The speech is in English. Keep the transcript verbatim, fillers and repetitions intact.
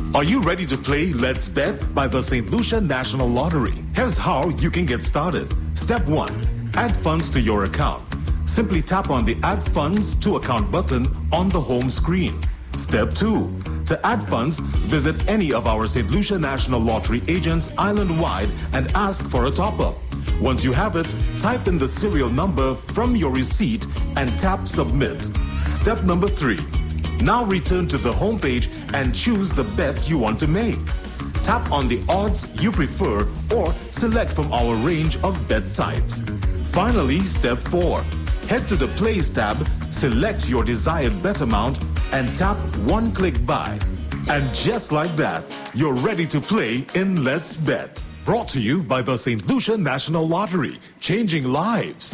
Are you ready to play Let's Bet by the Saint Lucia National Lottery? Here's how you can get started. Step one. Add funds to your account. Simply tap on the Add Funds to Account button on the home screen. Step two. To add funds, visit any of our Saint Lucia National Lottery agents island-wide and ask for a top-up. Once you have it, type in the serial number from your receipt and tap Submit. Step number three. Now return to the home page and choose the bet you want to make. Tap on the odds you prefer or select from our range of bet types. Finally, step four. Head to the Plays tab, select your desired bet amount, and tap one-click buy. And just like that, you're ready to play in Let's Bet. Brought to you by the Saint Lucia National Lottery, changing lives.